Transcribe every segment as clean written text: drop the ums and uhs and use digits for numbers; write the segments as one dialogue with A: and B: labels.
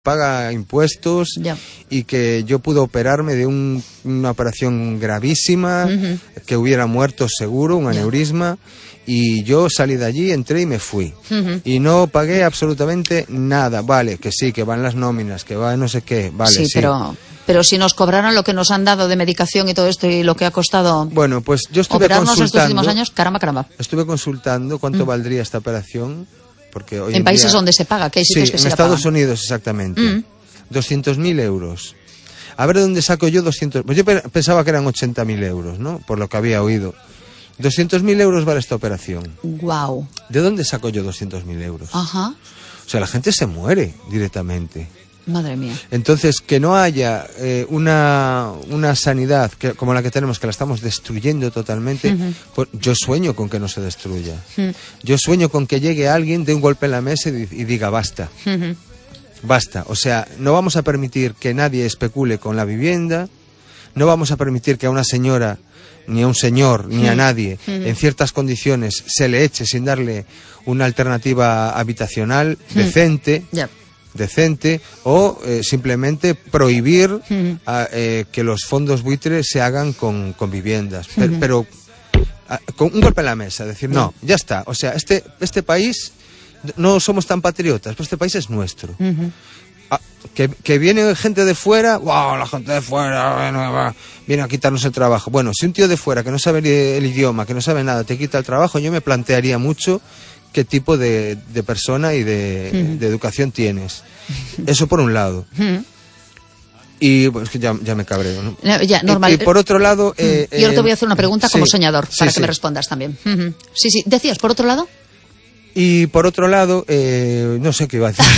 A: paga impuestos y que yo pude operarme de una operación gravísima, que hubiera muerto seguro, un aneurisma, y yo salí de allí, entré y me fui. Y no pagué absolutamente nada. Vale, que sí, que van las nóminas, que va no sé qué, vale, sí.
B: Pero si nos cobraran lo que nos han dado de medicación y todo esto y lo que ha costado
A: bueno, pues yo estuve
B: operarnos
A: consultando,
B: estos últimos años, caramba.
A: Estuve consultando cuánto valdría esta operación. Porque hoy
B: en países
A: día,
B: donde se paga, que hay sitios que se
A: en Estados Unidos exactamente. 200.000 euros. A ver, ¿dónde saco yo 200? Pues yo pensaba que eran 80.000 euros, ¿no? Por lo que había oído. 200.000 euros vale esta operación.
B: Guau.
A: ¿De dónde saco yo 200.000 euros?
B: Ajá.
A: O sea, la gente se muere directamente.
B: Madre mía.
A: Entonces, que no haya una sanidad como la que tenemos, que la estamos destruyendo totalmente, pues yo sueño con que no se destruya. Yo sueño con que llegue alguien, dé un golpe en la mesa y diga basta. Basta. O sea, no vamos a permitir que nadie especule con la vivienda, no vamos a permitir que a una señora, ni a un señor, ni a nadie, en ciertas condiciones, se le eche sin darle una alternativa habitacional decente. Decente o simplemente prohibir que los fondos buitres se hagan con viviendas, pero con un golpe en la mesa, decir no, ya está, o sea, este país no somos tan patriotas, pero este país es nuestro. Que viene gente de fuera, wow, la gente de fuera viene a quitarnos el trabajo. Bueno, si un tío de fuera que no sabe el idioma, que no sabe nada, te quita el trabajo, yo me plantearía mucho qué tipo de persona y de educación tienes. Eso por un lado. Y pues que ya me cabreo, ¿no?
B: Ya, normal.
A: Y por otro lado...
B: yo ahora te voy a hacer una pregunta como soñador, para que me respondas también. Sí, decías, por otro lado...
A: Y por otro lado, no sé qué iba a decir.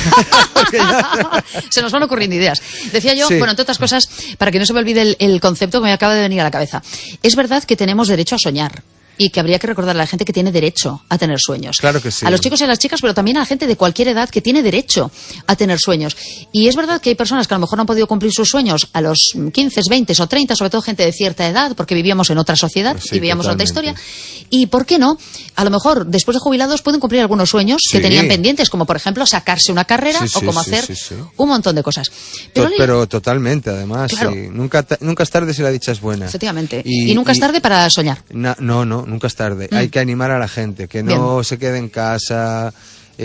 B: Se nos van ocurriendo ideas. Decía yo, bueno, entre otras cosas, para que no se me olvide el concepto que me acaba de venir a la cabeza. Es verdad que tenemos derecho a soñar. Y que habría que recordarle a la gente que tiene derecho a tener sueños.
A: Claro que sí.
B: A los chicos y a las chicas, pero también a la gente de cualquier edad que tiene derecho a tener sueños. Y es verdad que hay personas que a lo mejor no han podido cumplir sus sueños a los 15, 20 o 30, sobre todo gente de cierta edad, porque vivíamos en otra sociedad y vivíamos otra historia. Y ¿por qué no? A lo mejor, después de jubilados, pueden cumplir algunos sueños que tenían pendientes, como por ejemplo sacarse una carrera o como hacer un montón de cosas.
A: Pero totalmente, además. Claro. Sí. Nunca es tarde si la dicha es buena.
B: Efectivamente. Y nunca es tarde para soñar.
A: No, nunca es tarde. Hay que animar a la gente, que no se quede en casa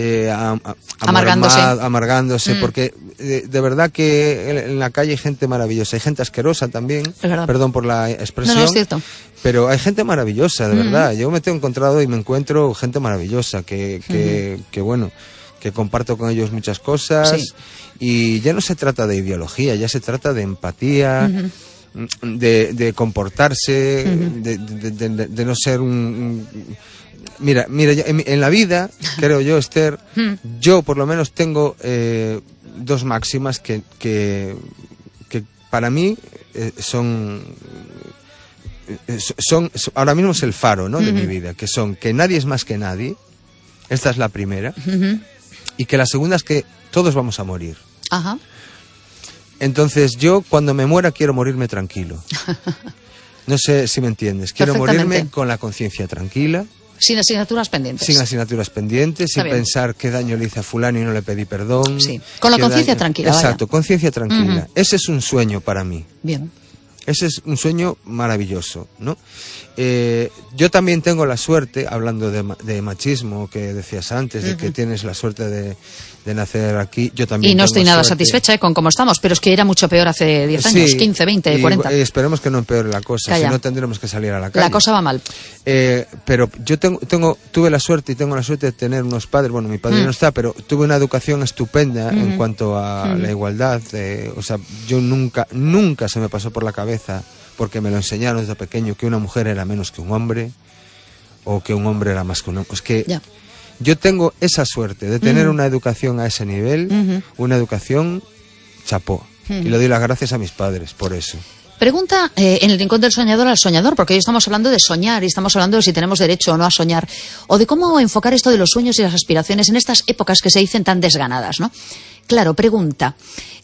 A: amargándose, porque de verdad que en la calle hay gente maravillosa, hay gente asquerosa también, perdón por la expresión,
B: no es cierto.
A: Pero hay gente maravillosa, de verdad. Yo me he encontrado y me encuentro gente maravillosa que bueno, que comparto con ellos muchas cosas, y ya no se trata de ideología, ya se trata de empatía, de comportarse, de no ser un... Mira, en la vida, creo yo, Esther, yo por lo menos tengo dos máximas que para mí son ahora mismo es el faro, ¿no?, de mi vida, que son que nadie es más que nadie. Esta es la primera. Y que la segunda es que todos vamos a morir.
B: Ajá.
A: Entonces yo cuando me muera quiero morirme tranquilo. No sé si me entiendes. Quiero morirme con la conciencia tranquila.
B: Sin asignaturas pendientes.
A: Sin asignaturas pendientes, sin pensar qué daño le hice a fulano y no le pedí perdón.
B: Sí, con la conciencia tranquila.
A: Exacto, conciencia tranquila. Ese es un sueño para mí.
B: Bien.
A: Ese es un sueño maravilloso, ¿no? Yo también tengo la suerte, hablando de machismo que decías antes, de que tienes la suerte de nacer aquí. Yo también.
B: Y no estoy nada satisfecha con cómo estamos, pero es que era mucho peor hace 10 años, 15, 20, 40.
A: Esperemos que no empeore la cosa, si no tendremos que salir a la calle.
B: La cosa va mal.
A: Pero yo tuve la suerte y tengo la suerte de tener unos padres, bueno, mi padre no está, pero tuve una educación estupenda en cuanto a la igualdad. O sea, yo nunca se me pasó por la cabeza, porque me lo enseñaron desde pequeño, que una mujer era menos que un hombre o que un hombre era más que un hombre. Es que yo tengo esa suerte de tener una educación a ese nivel, una educación chapó. Y le doy las gracias a mis padres por eso.
B: Pregunta en el Rincón del Soñador al soñador, porque hoy estamos hablando de soñar y estamos hablando de si tenemos derecho o no a soñar, o de cómo enfocar esto de los sueños y las aspiraciones en estas épocas que se dicen tan desganadas, ¿no? Claro, pregunta,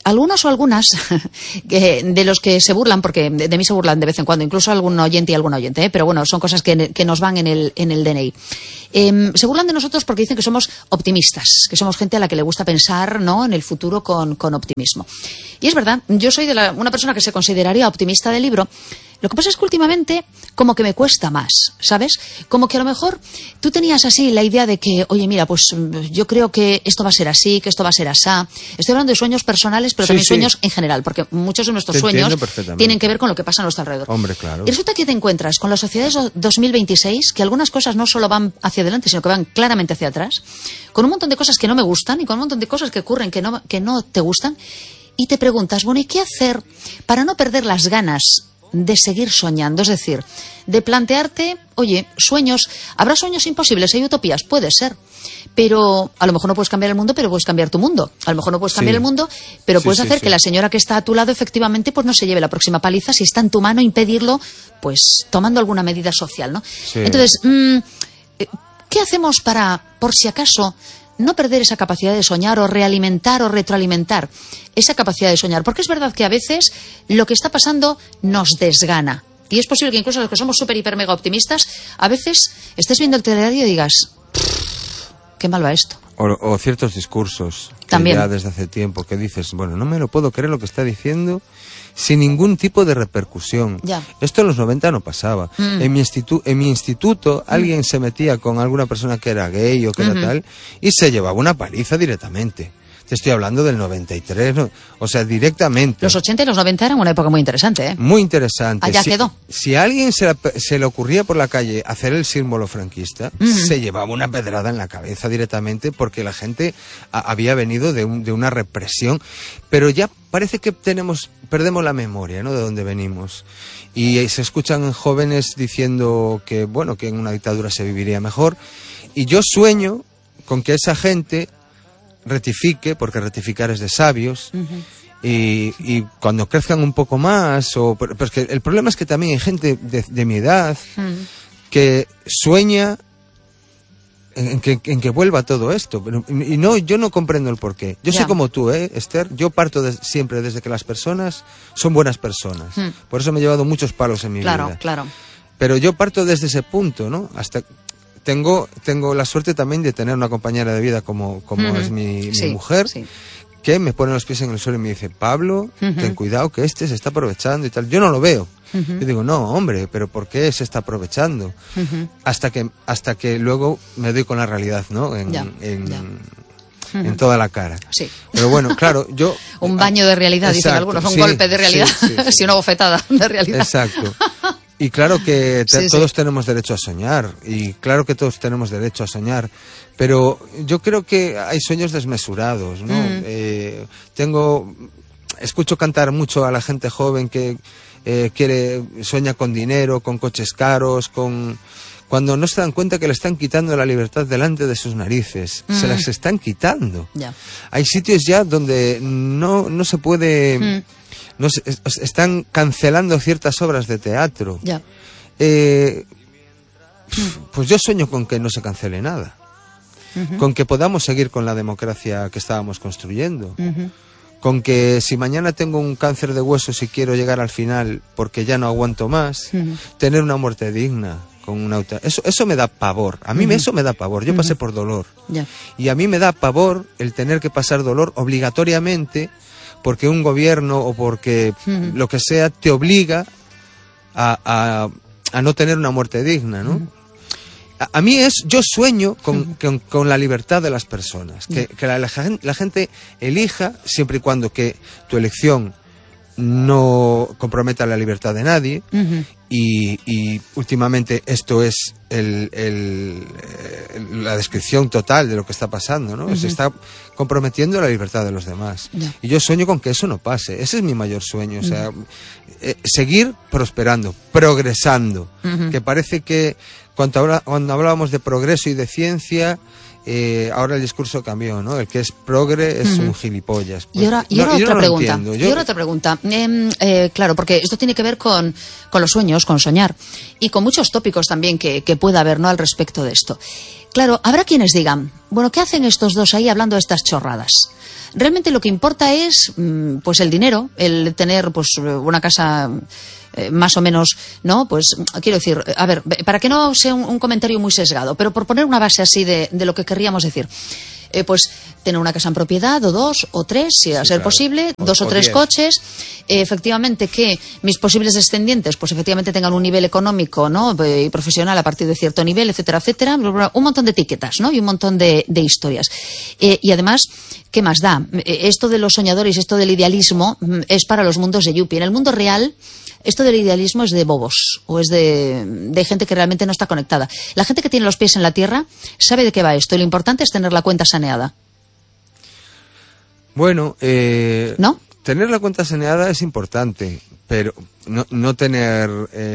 B: algunos o algunas de los que se burlan, porque de mí se burlan de vez en cuando, incluso algún oyente y alguna oyente, pero bueno, son cosas que nos van en el DNI. Se burlan de nosotros porque dicen que somos optimistas, que somos gente a la que le gusta pensar, ¿no?, en el futuro con optimismo. Y es verdad, yo soy una persona que se consideraría optimista de libro. Lo que pasa es que últimamente como que me cuesta más, ¿sabes? Como que a lo mejor tú tenías así la idea de que, oye, mira, pues yo creo que esto va a ser así, que esto va a ser asá. Estoy hablando de sueños personales, pero también sueños en general, porque muchos de nuestros sueños tienen que ver con lo que pasa a nuestro alrededor.
A: Hombre, claro.
B: Y resulta que te encuentras con las sociedades 2026, que algunas cosas no solo van hacia adelante, sino que van claramente hacia atrás, con un montón de cosas que no me gustan y con un montón de cosas que ocurren que no te gustan, y te preguntas, bueno, ¿y qué hacer para no perder las ganas de seguir soñando? Es decir, de plantearte, oye, sueños, habrá sueños imposibles, hay utopías, puede ser, pero a lo mejor no puedes cambiar el mundo, pero puedes cambiar tu mundo. A lo mejor no puedes cambiar el mundo, pero puedes hacer que la señora que está a tu lado efectivamente pues no se lleve la próxima paliza, si está en tu mano impedirlo, pues tomando alguna medida social, ¿no? Sí. Entonces, ¿qué hacemos para, por si acaso, no perder esa capacidad de soñar o realimentar o retroalimentar esa capacidad de soñar? Porque es verdad que a veces lo que está pasando nos desgana. Y es posible que incluso los que somos súper, hiper, mega optimistas, a veces estés viendo el telediario y digas, qué mal va esto.
A: O ciertos discursos también, ya desde hace tiempo, que dices, bueno, no me lo puedo creer lo que está diciendo, sin ningún tipo de repercusión.
B: Ya.
A: Esto en los 90 no pasaba. En mi instituto alguien se metía con alguna persona que era gay o que era tal, y se llevaba una paliza directamente. Te estoy hablando del 93, ¿no? O sea, directamente.
B: Los 80 y los 90 eran una época muy interesante, ¿eh?
A: Muy interesante.
B: Allá quedó.
A: Si a alguien se le ocurría por la calle hacer el símbolo franquista, se llevaba una pedrada en la cabeza directamente, porque la gente había venido de una represión. Pero ya parece que perdemos la memoria, ¿no?, de dónde venimos. Y se escuchan jóvenes diciendo que, bueno, que en una dictadura se viviría mejor. Y yo sueño con que esa gente rectifique, porque rectificar es de sabios, y cuando crezcan un poco más, pero es que el problema es que también hay gente de mi edad que sueña en que vuelva todo esto, y no, yo no comprendo el porqué. Yo soy como tú, Esther, yo parto siempre desde que las personas son buenas personas. Por eso me he llevado muchos palos en mi vida.
B: Claro.
A: Pero yo parto desde ese punto, ¿no? Hasta Tengo la suerte también de tener una compañera de vida como es mi mujer, que me pone los pies en el suelo y me dice, Pablo, ten cuidado que se está aprovechando y tal. Yo no lo veo. Yo digo, no, hombre, pero ¿por qué se está aprovechando? Hasta que luego me doy con la realidad, ¿no? En toda la cara. Sí. Pero bueno, claro, yo...
B: un baño de realidad, dicen algunos, un golpe de realidad, sí, una bofetada de realidad.
A: Exacto. Y claro que todos tenemos derecho a soñar, y claro que todos tenemos derecho a soñar, pero yo creo que hay sueños desmesurados, ¿no? Escucho cantar mucho a la gente joven que sueña con dinero, con coches caros, cuando no se dan cuenta que le están quitando la libertad delante de sus narices. Se las están quitando. Hay sitios ya donde no se puede... están cancelando ciertas obras de teatro. Pues yo sueño con que no se cancele nada, con que podamos seguir con la democracia que estábamos construyendo, con que si mañana tengo un cáncer de huesos y quiero llegar al final porque ya no aguanto más, tener una muerte digna. Eso me da pavor. A mí eso me da pavor. Yo pasé por dolor. Y a mí me da pavor el tener que pasar dolor obligatoriamente, porque un gobierno o porque lo que sea te obliga a no tener una muerte digna, ¿no? A mí yo sueño con la libertad de las personas, que la gente elija, siempre y cuando que tu elección no comprometa la libertad de nadie, y últimamente esto es la descripción total de lo que está pasando, ¿no? Se está comprometiendo la libertad de los demás. Y yo sueño con que eso no pase. Ese es mi mayor sueño, o sea, seguir prosperando, progresando, que parece que cuando hablábamos de progreso y de ciencia, ahora el discurso cambió, ¿no? El que es progre es un gilipollas. Pues,
B: y ahora otra pregunta. Claro, porque esto tiene que ver con los sueños, con soñar, y con muchos tópicos también que pueda haber, ¿no?, al respecto de esto. Claro, habrá quienes digan, bueno, ¿qué hacen estos dos ahí hablando de estas chorradas? realmente lo que importa es pues el dinero, el tener pues una casa más o menos, ¿no? Pues quiero decir, a ver, para que no sea un comentario muy sesgado, pero por poner una base así de lo que querríamos decir. Pues tener una casa en propiedad, o 2 o 3, si a ser posible, 2 o 3 coches, efectivamente que mis posibles descendientes, pues efectivamente tengan un nivel económico, ¿no? Y profesional a partir de cierto nivel, etcétera, etcétera, un montón de etiquetas, ¿no? Y un montón de historias. Y además, ¿qué más da? Esto de los soñadores, esto del idealismo, es para los mundos de Yuppie. En el mundo real, esto del idealismo es de bobos, o es de gente que realmente no está conectada. La gente que tiene los pies en la tierra sabe de qué va esto, y lo importante es tener la cuenta saneada.
A: Bueno,
B: ¿no?
A: Tener la cuenta saneada es importante, pero no tener,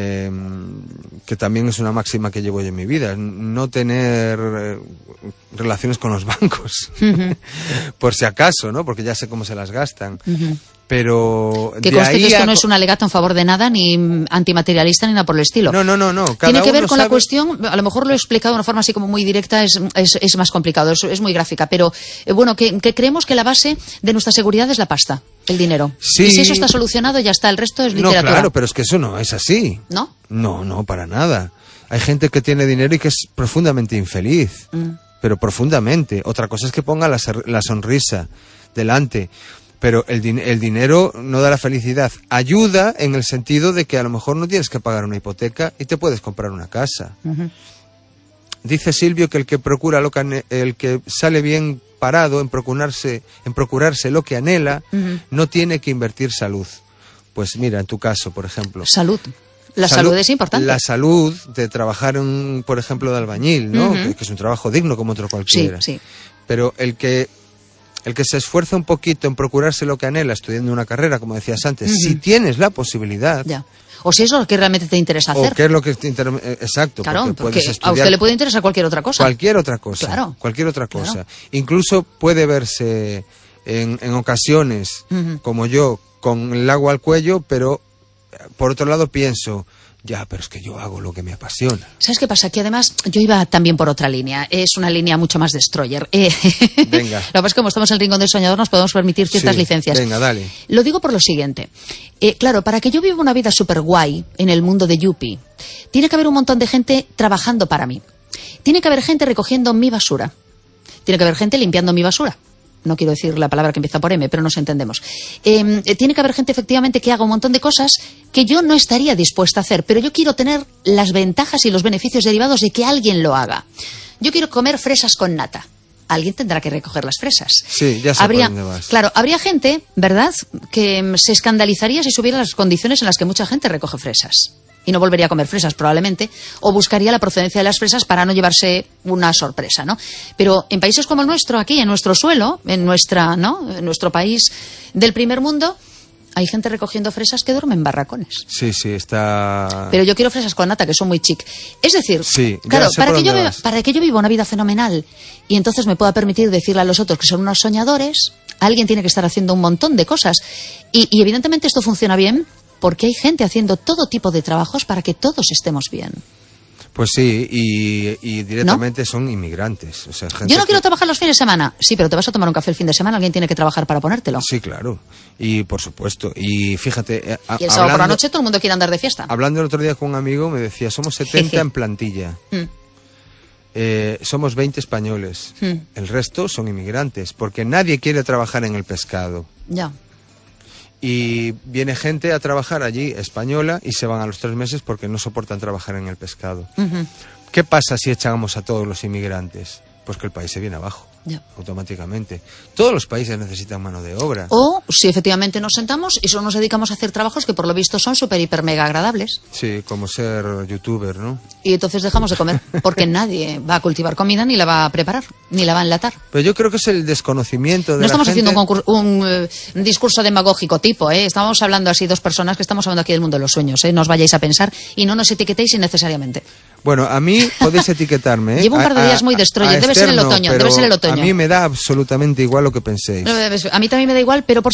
A: que también es una máxima que llevo yo en mi vida, no tener relaciones con los bancos, por si acaso, ¿no? Porque ya sé cómo se las gastan. Pero
B: que conste que esto no es un alegato en favor de nada, ni antimaterialista, ni nada por el estilo.
A: No.
B: Tiene que ver con la cuestión, a lo mejor lo he explicado de una forma así como muy directa, es más complicado, es muy gráfica, pero bueno, que creemos que la base de nuestra seguridad es la pasta, el dinero.
A: Sí.
B: Y si eso está solucionado, ya está, el resto es literatura.
A: No, claro, pero es que eso no es así.
B: ¿No?
A: No, para nada. Hay gente que tiene dinero y que es profundamente infeliz, pero profundamente. Otra cosa es que ponga la sonrisa delante. Pero el dinero no da la felicidad. Ayuda en el sentido de que a lo mejor no tienes que pagar una hipoteca y te puedes comprar una casa. Dice Silvio que el que sale bien parado en procurarse lo que anhela, no tiene que invertir salud. Pues mira, en tu caso, por ejemplo.
B: Salud. La salud es importante.
A: La salud de trabajar, por ejemplo, de albañil, ¿no? Que es un trabajo digno como otro cualquiera.
B: Sí.
A: Pero el que se esfuerza un poquito en procurarse lo que anhela estudiando una carrera, como decías antes, si tienes la posibilidad...
B: Ya. O si es lo que realmente te interesa hacer.
A: O qué es lo que te interesa... Exacto.
B: Claro, porque a usted le puede interesar cualquier otra cosa.
A: Cualquier otra cosa.
B: Claro.
A: Cualquier otra cosa.
B: Claro.
A: Incluso puede verse en ocasiones, como yo, con el agua al cuello, pero por otro lado pienso... Ya, pero es que yo hago lo que me apasiona.
B: ¿Sabes qué pasa? Que además yo iba también por otra línea. Es una línea mucho más destroyer.
A: Venga.
B: Lo que pasa es que como estamos en el rincón del soñador nos podemos permitir ciertas licencias.
A: Venga, dale.
B: Lo digo por lo siguiente. Claro, para que yo viva una vida súper guay en el mundo de Yuppie, tiene que haber un montón de gente trabajando para mí. Tiene que haber gente recogiendo mi basura. Tiene que haber gente limpiando mi basura. No quiero decir la palabra que empieza por M, pero nos entendemos. Tiene que haber gente efectivamente que haga un montón de cosas que yo no estaría dispuesta a hacer, pero yo quiero tener las ventajas y los beneficios derivados de que alguien lo haga. Yo quiero comer fresas con nata. Alguien tendrá que recoger las fresas.
A: Sí, ya sé por dónde vas.
B: Claro, habría gente, ¿verdad?, que se escandalizaría si subiera las condiciones en las que mucha gente recoge fresas. Y no volvería a comer fresas probablemente, o buscaría la procedencia de las fresas para no llevarse una sorpresa, ¿no? Pero en países como el nuestro, aquí, en nuestro suelo, en nuestro país del primer mundo, hay gente recogiendo fresas que duermen en barracones.
A: Sí, está...
B: Pero yo quiero fresas con nata, que son muy chic. Es decir,
A: sí,
B: claro, para que yo viva una vida fenomenal y entonces me pueda permitir decirle a los otros que son unos soñadores, alguien tiene que estar haciendo un montón de cosas. Y evidentemente esto funciona bien porque hay gente haciendo todo tipo de trabajos para que todos estemos bien.
A: Pues sí, y directamente, ¿no?, son inmigrantes. O sea, gente
B: yo no quiero trabajar los fines de semana. Sí, pero te vas a tomar un café el fin de semana, alguien tiene que trabajar para ponértelo.
A: Sí, claro. Y por supuesto. Y fíjate...
B: y el sábado por la noche todo el mundo quiere andar de fiesta.
A: Hablando el otro día con un amigo, me decía, somos 70 en plantilla. Somos 20 españoles. El resto son inmigrantes, porque nadie quiere trabajar en el pescado.
B: Ya.
A: Y viene gente a trabajar allí, española, y se van a los 3 meses porque no soportan trabajar en el pescado. ¿Qué pasa si echamos a todos los inmigrantes? Pues que el país se viene abajo, automáticamente. Todos los países necesitan mano de obra.
B: O si efectivamente nos sentamos y solo nos dedicamos a hacer trabajos que por lo visto son súper, hiper, mega agradables.
A: Sí, como ser youtuber, ¿no?
B: Y entonces dejamos de comer, porque nadie va a cultivar comida, ni la va a preparar, ni la va a enlatar.
A: Pero yo creo que es el desconocimiento de
B: no
A: la
B: estamos
A: gente...
B: haciendo un discurso demagógico tipo, Estamos hablando así, 2 personas que estamos hablando aquí del mundo de los sueños, No os vayáis a pensar y no nos etiquetéis innecesariamente.
A: Bueno, a mí podéis etiquetarme,
B: Llevo un par de días muy destroyer, debe ser el otoño.
A: A mí me da absolutamente igual lo que penséis.
B: A mí también me da igual, pero por si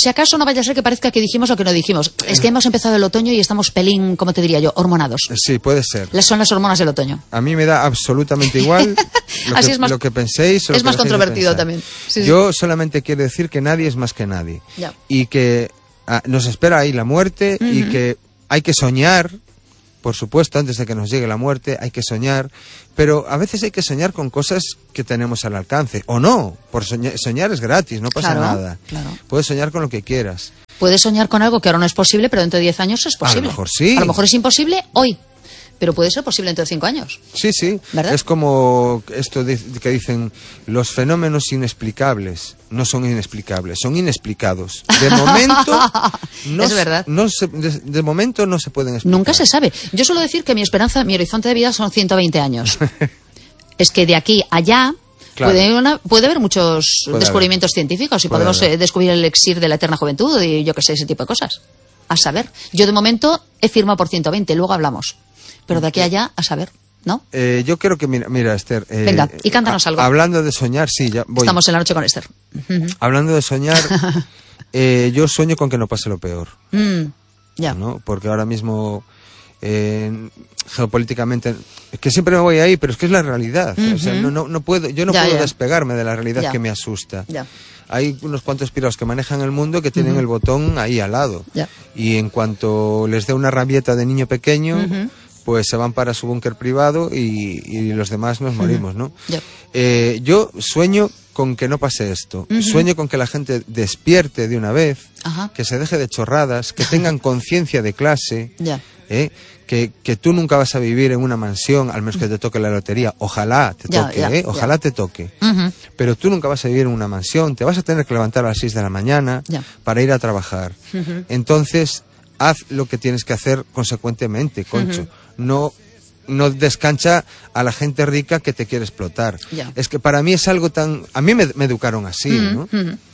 B: si acaso no vaya a ser que parezca que dijimos lo que no dijimos. Es que hemos empezado el otoño y estamos pelín, ¿cómo te diría yo? Hormonados.
A: Sí, puede ser.
B: Son las hormonas del otoño.
A: A mí me da absolutamente igual
B: Así es más,
A: lo que penséis.
B: Es más controvertido también. Sí,
A: yo solamente quiero decir que nadie es más que nadie.
B: Ya.
A: Y que nos espera ahí la muerte y que hay que soñar, por supuesto, antes de que nos llegue la muerte, hay que soñar, pero a veces hay que soñar con cosas que tenemos al alcance, o no, por soñar es gratis, no pasa nada.
B: Claro.
A: Puedes soñar con lo que quieras.
B: Puedes soñar con algo que ahora no es posible, pero dentro de 10 años es posible.
A: A lo mejor sí.
B: A lo mejor es imposible hoy, pero puede ser posible dentro de 5 años.
A: Sí, sí.
B: ¿Verdad?
A: Es como esto que dicen, los fenómenos inexplicables no son inexplicables, son inexplicados. De momento,
B: es verdad.
A: De momento no se pueden explicar.
B: Nunca se sabe. Yo suelo decir que mi esperanza, mi horizonte de vida son 120 años. Es que de aquí a allá... Claro. Puede haber muchos descubrimientos científicos y podemos descubrir el elixir de la eterna juventud y yo qué sé, ese tipo de cosas. A saber. Yo de momento he firmado por 120, luego hablamos. Pero de aquí a allá, a saber, ¿no?
A: Yo creo que, mira Esther...
B: venga, y cántanos algo.
A: Hablando de soñar, sí, ya voy.
B: Estamos en la noche con Esther.
A: Hablando de soñar, yo sueño con que no pase lo peor.
B: Ya.
A: ¿No? Porque ahora mismo... geopolíticamente, es que siempre me voy ahí, pero es que es la realidad. O sea, no puedo despegarme de la realidad que me asusta.
B: Ya.
A: Hay unos cuantos pirados que manejan el mundo que tienen el botón ahí al lado.
B: Ya.
A: Y en cuanto les dé una rabieta de niño pequeño, pues se van para su búnker privado y los demás nos morimos, ¿no?
B: Ya.
A: Yo sueño con que no pase esto. Sueño con que la gente despierte de una vez, que se deje de chorradas, que tengan conciencia de clase, que tú nunca vas a vivir en una mansión, al menos que te toque la lotería. Ojalá te toque, ojalá te toque. Pero tú nunca vas a vivir en una mansión, te vas a tener que levantar a las 6 de la mañana para ir a trabajar. Entonces, haz lo que tienes que hacer consecuentemente, Concho. No descancha a la gente rica que te quiere explotar. Es que para mí es algo tan... A mí me educaron así, ¿no?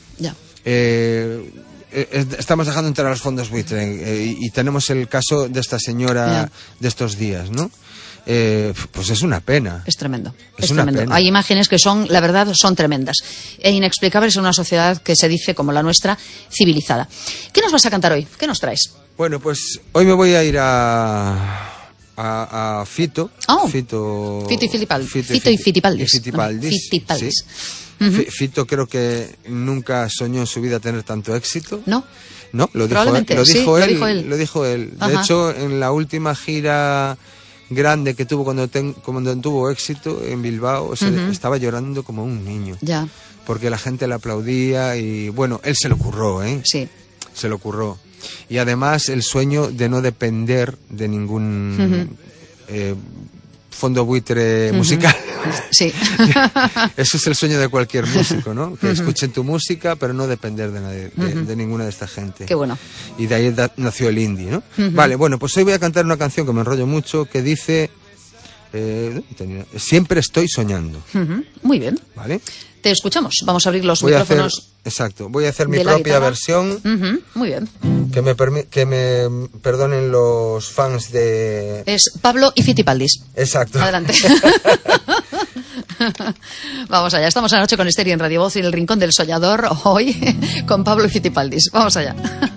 A: Estamos dejando entrar a los fondos buitre y tenemos el caso de esta señora de estos días, ¿no? Pues es una pena.
B: Es tremendo.
A: Es tremendo.
B: Pena. Hay imágenes que son, la verdad, son tremendas e inexplicables en una sociedad que se dice, como la nuestra, civilizada. ¿Qué nos vas a cantar hoy? ¿Qué nos traes?
A: Bueno, pues hoy me voy a ir a Fito.
B: Fito y Fitipaldis. Fito y Fitipaldis.
A: Sí. Fito creo que nunca soñó en su vida tener tanto éxito.
B: No,
A: lo dijo él. De hecho, en la última gira grande que tuvo cuando tuvo éxito en Bilbao, estaba llorando como un niño.
B: Ya.
A: Porque la gente le aplaudía y bueno, él se lo curró,
B: Sí.
A: Se lo curró. Y además el sueño de no depender de ningún fondo buitre musical.
B: Sí.
A: Eso es el sueño de cualquier músico, ¿no? Que escuchen tu música, pero no depender de nadie, de ninguna de esta gente.
B: Qué bueno.
A: Y de ahí nació el indie, ¿no? Vale, bueno, pues hoy voy a cantar una canción que me enrollo mucho, que dice... siempre estoy soñando.
B: Muy bien.
A: ¿Vale?
B: Te escuchamos. Vamos a abrir los micrófonos.
A: Voy a hacer mi propia versión.
B: Muy bien.
A: Que me perdonen los fans de...
B: Es Pablo y Fitipaldis.
A: Exacto.
B: Adelante. Vamos allá. Estamos anoche con Esther y en Radio Voz y en el Rincón del Soñador, hoy con Pablo y Fitipaldis. Vamos allá.